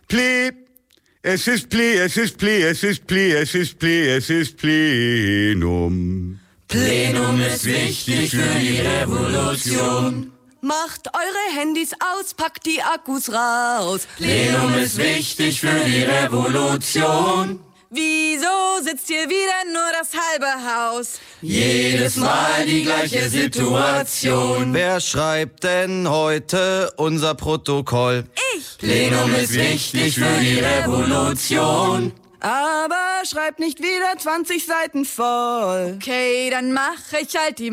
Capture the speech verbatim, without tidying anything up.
Pli. Es ist Pli, es ist Pli, es ist Pli, es ist Pli, es ist Plenum. Plenum ist wichtig für die Revolution. Macht eure Handys aus, packt die Akkus raus. Plenum ist wichtig für die Revolution. Wieso sitzt hier wieder nur das halbe Haus? Jedes Mal die gleiche Situation. Wer schreibt denn heute unser Protokoll? Ich! Plenum ist wichtig für die Revolution. Aber schreibt nicht wieder zwanzig Seiten voll. Okay, dann mach ich halt die